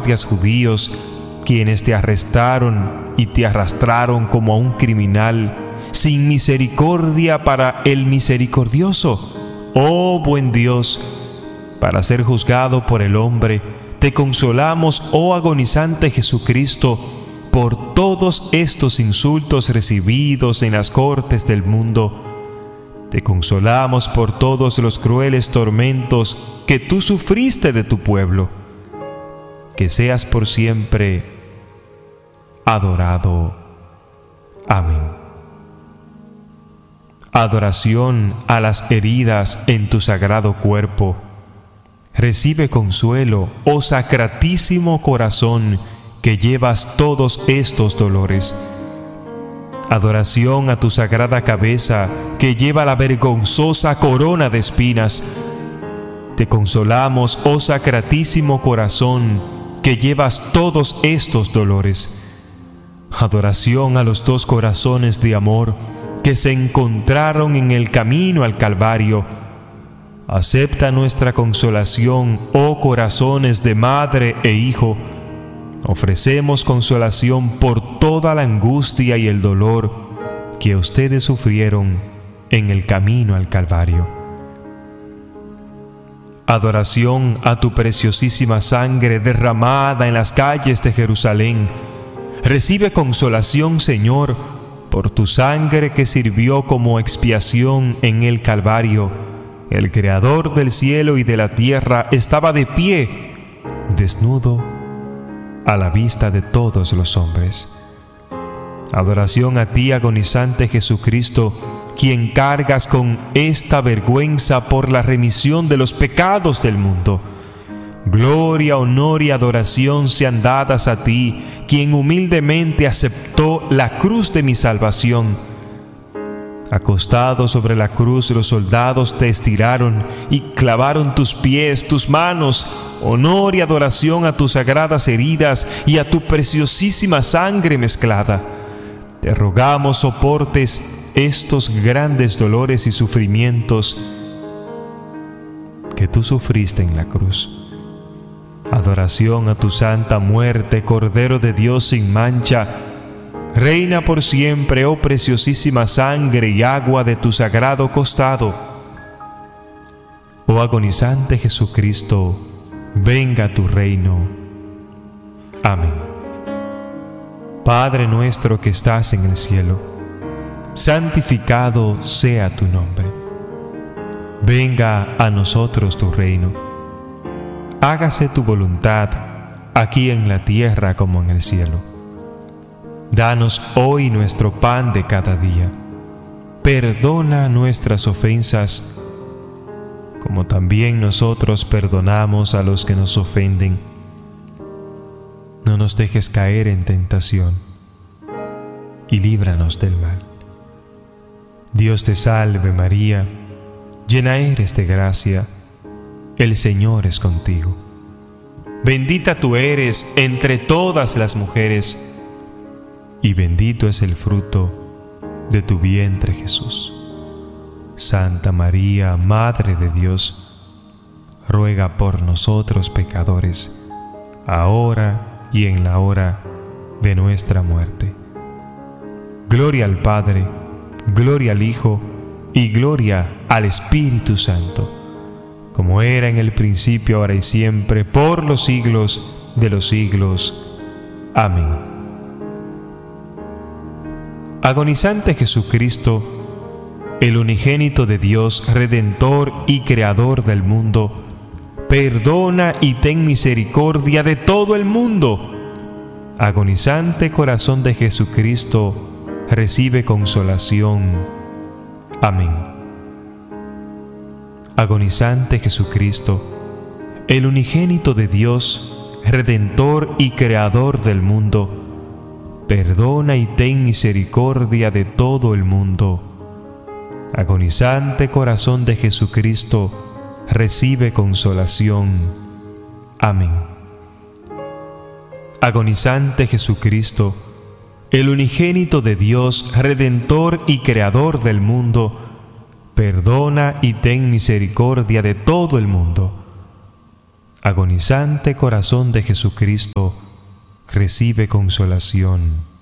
guardias judíos, quienes te arrestaron y te arrastraron como a un criminal, sin misericordia para el misericordioso. Oh buen Dios, para ser juzgado por el hombre, te consolamos, oh agonizante Jesucristo, por todos estos insultos recibidos en las cortes del mundo. Te consolamos por todos los crueles tormentos que tú sufriste de tu pueblo. Que seas por siempre adorado. Amén. Adoración a las heridas en tu sagrado cuerpo. Recibe consuelo, oh Sacratísimo Corazón, que llevas todos estos dolores. Adoración a tu sagrada cabeza, que lleva la vergonzosa corona de espinas. Te consolamos, oh Sacratísimo Corazón, que llevas todos estos dolores. Adoración a los dos corazones de amor que se encontraron en el camino al Calvario. Acepta nuestra consolación, oh corazones de madre e hijo. Ofrecemos consolación por toda la angustia y el dolor que ustedes sufrieron en el camino al Calvario. Adoración a tu preciosísima sangre derramada en las calles de Jerusalén. Recibe consolación, Señor, por tu sangre que sirvió como expiación en el Calvario. El Creador del cielo y de la tierra estaba de pie, desnudo, a la vista de todos los hombres. Adoración a ti, agonizante Jesucristo, quien cargas con esta vergüenza por la remisión de los pecados del mundo. Gloria, honor y adoración sean dadas a ti, quien humildemente aceptó la cruz de mi salvación. Acostado sobre la cruz, los soldados te estiraron y clavaron tus pies, tus manos. Honor y adoración a tus sagradas heridas y a tu preciosísima sangre mezclada. Te rogamos soportes estos grandes dolores y sufrimientos que tú sufriste en la cruz. Adoración a tu santa muerte, Cordero de Dios sin mancha. Reina por siempre, oh preciosísima sangre y agua de tu sagrado costado. Oh agonizante Jesucristo, venga a tu reino. Amén. Padre nuestro que estás en el cielo, santificado sea tu nombre. Venga a nosotros tu reino. Hágase tu voluntad, aquí en la tierra como en el cielo. Danos hoy nuestro pan de cada día. Perdona nuestras ofensas, como también nosotros perdonamos a los que nos ofenden. No nos dejes caer en tentación, y líbranos del mal. Dios te salve María, llena eres de gracia, el Señor es contigo. Bendita tú eres entre todas las mujeres, y bendito es el fruto de tu vientre Jesús. Santa María, Madre de Dios, ruega por nosotros pecadores, ahora y en la hora de nuestra muerte. Gloria al Padre, gloria al Hijo y gloria al Espíritu Santo, como era en el principio, ahora y siempre, por los siglos de los siglos. Amén. Agonizante Jesucristo, el unigénito de Dios, Redentor y Creador del mundo, perdona y ten misericordia de todo el mundo. Agonizante corazón de Jesucristo, recibe consolación. Amén. Agonizante Jesucristo, el unigénito de Dios, Redentor y Creador del mundo, perdona y ten misericordia de todo el mundo. Agonizante corazón de Jesucristo, recibe consolación. Amén. Agonizante Jesucristo, el unigénito de Dios, Redentor y Creador del mundo, perdona y ten misericordia de todo el mundo. agonizante corazón de Jesucristo recibe consolación.